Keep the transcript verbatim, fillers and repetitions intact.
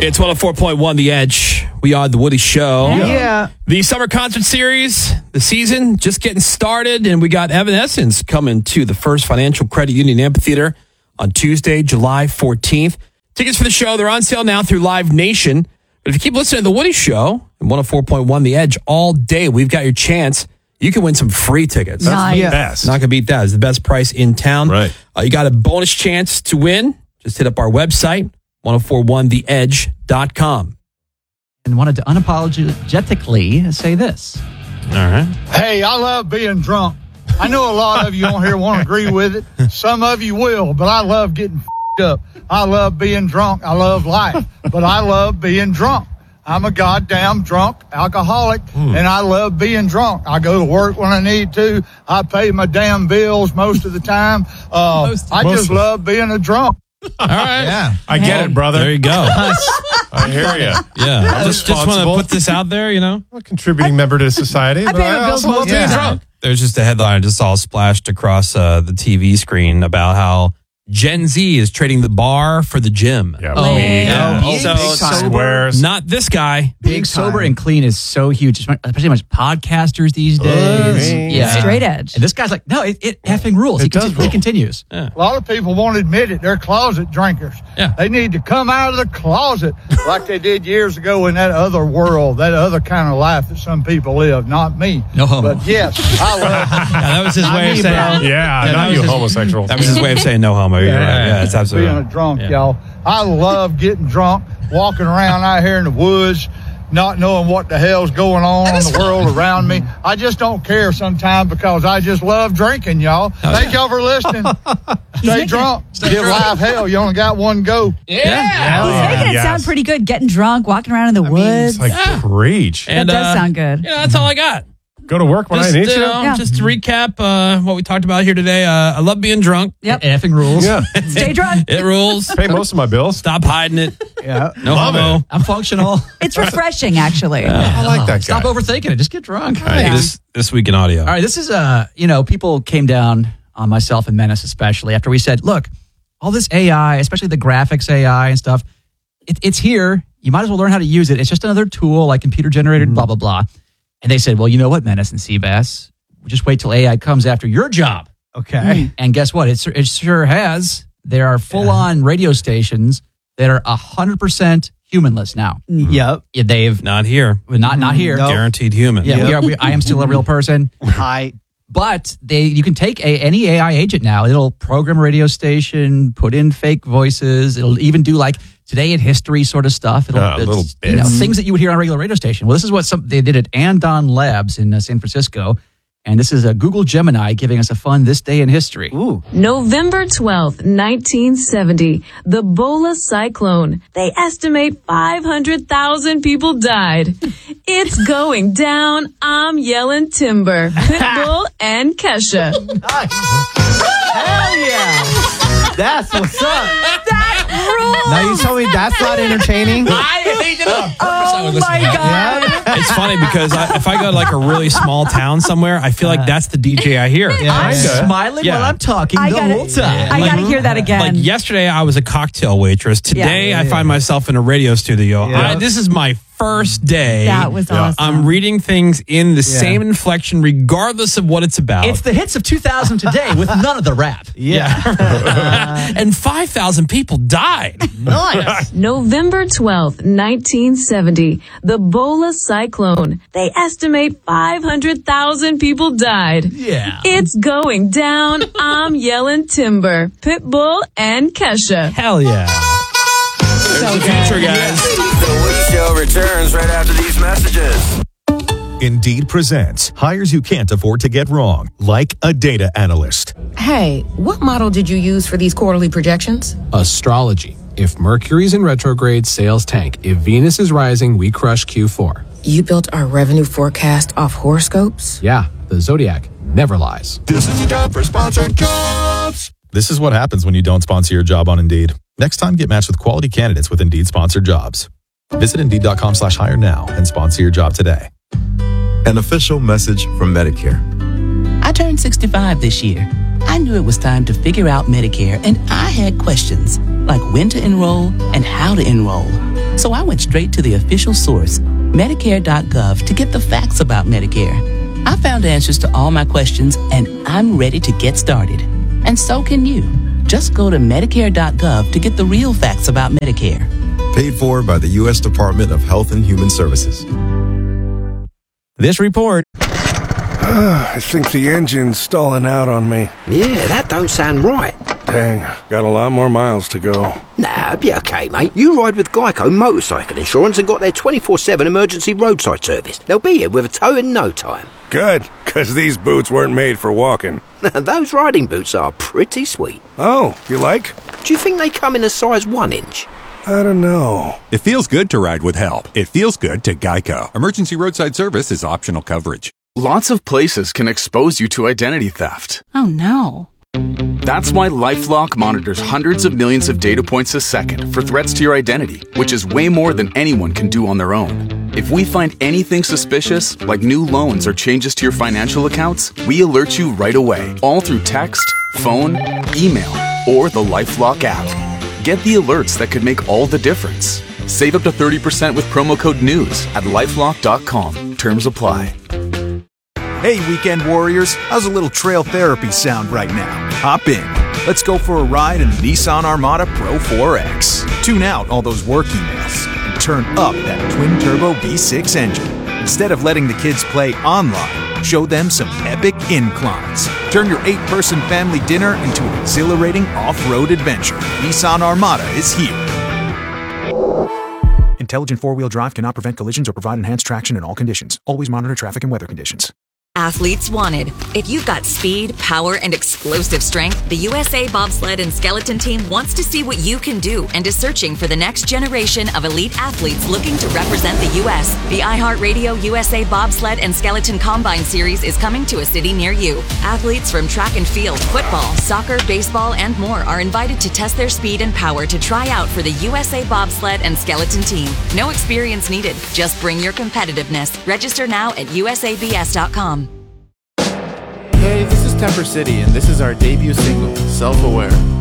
It's one oh four point one The Edge. We are The Woody Show. Yeah. yeah. The summer concert series, the season just getting started, and we got Evanescence coming to the First Financial Credit Union Amphitheater on Tuesday, July fourteenth. Tickets for the show, they're on sale now through Live Nation. But if you keep listening to The Woody Show and one oh four point one The Edge all day, we've got your chance. You can win some free tickets. That's nice. the best. Not going to beat that. It's the best price in town. Right. Uh, you got a bonus chance to win. Just hit up our website, ten forty-one the edge dot com. And wanted to unapologetically say this. All right. Hey, I love being drunk. I know a lot of you on here won't agree with it. Some of you will, but I love getting f***ed up. I love being drunk. I love life, but I love being drunk. I'm a goddamn drunk alcoholic, mm. and I love being drunk. I go to work when I need to. I pay my damn bills most of the time. Uh, most, I most just of... love being a drunk. All right. Yeah. I get well, it, brother. There you go. I hear you. Yeah. I just, just want to put this out there, you know. I'm a contributing I, member to society. I but pay I my bills also most of the time. There's just a headline I just saw splashed across uh, the T V screen about how Gen Z is trading the bar for the gym. Yeah. Oh, yeah. Being So, sober, not this guy. Being sober and clean is so huge, especially much podcasters these days. Uh, yeah. Straight edge. And this guy's like, no, it, it effing rules. It he, does conti- rule. he continues. Yeah. A lot of people won't admit it. They're closet drinkers. Yeah. They need to come out of the closet like they did years ago in that other world, that other kind of life that some people live, not me. No homo. But yes, I love it. Yeah, that was his way of me, saying. bro. Yeah, Yeah, not that you was his- homosexual. That was his way of saying no homo. You're Yeah. right. Yeah, it's absolutely Being a right. drunk, Yeah. y'all. I love getting drunk, walking around out here in the woods, not knowing what the hell's going on in the world around me. I just don't care sometimes because I just love drinking, y'all. Thank y'all for listening. Stay drunk. Give life hell. You only got one go. Yeah. He's Yeah. making it Yes. sound pretty good. Getting drunk, walking around in the I mean, woods. it's like Yeah. preach. And, that does uh, sound good. Yeah, that's all I got. Go to work when Just, I need uh, to. Yeah. just to recap uh, what we talked about here today. Uh, I love being drunk. Yep. Effing rules. Yeah. Stay drunk. It rules. Pay most of my bills. Stop hiding it. Yeah. No Love homo. it. I'm functional. It's refreshing, actually. I like that guy. Stop overthinking it. Just get drunk. All right, Yeah. this this week in audio. All right, this is, uh, you know, people came down on myself and Menace especially after we said, look, all this A I, especially the graphics A I and stuff, it, it's here. You might as well learn how to use it. It's just another tool like computer generated, mm-hmm. blah, blah, blah. And they said, well, you know what, Menace and Seabass, just wait till A I comes after your job. Okay. Mm. And guess what? It, it sure has. There are full-on yeah. radio stations that are one hundred percent humanless now. Yep. Yeah, they've Not here. not not here. No. Guaranteed human. Yeah, Yep. we are, we, I am still a real person. Hi. But they, you can take a, any A I agent now. It'll program a radio station, put in fake voices. It'll even do like today in history sort of stuff. It'll, Uh, little it's, you know, bits. things that you would hear on a regular radio station. Well, this is what some, they did at Andon Labs in uh, San Francisco. And this is a Google Gemini giving us a fun this day in history. Ooh. November twelfth, nineteen seventy, the Bola cyclone. They estimate five hundred thousand people died. It's going down. I'm yelling timber. Pitbull and Kesha. Hell yeah. That's what's up. That rules. Now you tell me that's not entertaining? I made it up. Oh, my God. It's funny because I, if I go to like a really small town somewhere, I feel like that's the D J I hear. I'm Kinda. smiling Yeah. while I'm talking I the gotta, whole time. I gotta hear that again. Like yesterday, I was a cocktail waitress. Today, Yeah. I find myself in a radio studio. Yeah. I, this is my first day. that was Yeah. awesome. I'm reading things in the same inflection, regardless of what it's about. It's the hits of two thousand today with none of the rap. Yeah. and five thousand people died. Nice. November twelfth, nineteen seventy, the Bola cyclone. They estimate five hundred thousand people died. Yeah. It's going down. I'm yelling timber. Pitbull and Kesha. Hell yeah. There's the future, guys. The Woody Show returns right after these messages. Indeed presents hires you can't afford to get wrong, like a data analyst. Hey, what model did you use for these quarterly projections? Astrology. If Mercury's in retrograde, sales tank. If Venus is rising, we crush Q four. You built our revenue forecast off horoscopes? Yeah, the Zodiac never lies. This is time for sponsored jobs. This is what happens when you don't sponsor your job on Indeed. Next time, get matched with quality candidates with Indeed sponsored jobs. Visit Indeed.com slash hire now and sponsor your job today. An official message from Medicare. I turned sixty-five this year. I knew it was time to figure out Medicare, and I had questions like when to enroll and how to enroll. So I went straight to the official source, Medicare dot gov, to get the facts about Medicare. I found answers to all my questions, and I'm ready to get started. And so can you. Just go to Medicare dot gov to get the real facts about Medicare. Paid for by the U S Department of Health and Human Services. This report. I think the engine's stalling out on me. Yeah, that don't sound right. Dang, got a lot more miles to go. Nah, be okay, mate. You ride with Geico Motorcycle Insurance and got their twenty-four seven emergency roadside service. They'll be here with a tow in no time. Good, because these boots weren't made for walking. Those riding boots are pretty sweet. Oh, you like? Do you think they come in a size one inch? I don't know. It feels good to ride with help. It feels good to Geico. Emergency roadside service is optional coverage. Lots of places can expose you to identity theft. Oh no. That's why LifeLock monitors hundreds of millions of data points a second for threats to your identity, which is way more than anyone can do on their own. If we find anything suspicious, like new loans or changes to your financial accounts, we alert you right away, all through text, phone, email, or the LifeLock app. Get the alerts that could make all the difference. Save up to thirty percent with promo code NEWS at lifelock dot com. Terms apply. Hey, weekend warriors, how's a little trail therapy sound right now? Hop in. Let's go for a ride in the Nissan Armada Pro four X. Tune out all those work emails and turn up that twin-turbo V six engine. Instead of letting the kids play online, show them some epic inclines. Turn your eight-person family dinner into an exhilarating off-road adventure. Nissan Armada is here. Intelligent four-wheel drive cannot prevent collisions or provide enhanced traction in all conditions. Always monitor traffic and weather conditions. Athletes wanted. If you've got speed, power, and explosive strength, the U S A Bobsled and Skeleton Team wants to see what you can do and is searching for the next generation of elite athletes looking to represent the U S The iHeartRadio U S A Bobsled and Skeleton Combine Series is coming to a city near you. Athletes from track and field, football, soccer, baseball, and more are invited to test their speed and power to try out for the U S A Bobsled and Skeleton Team. No experience needed. Just bring your competitiveness. Register now at U S A B S dot com. Hey, this is Temper City, and this is our debut single, Self-Aware.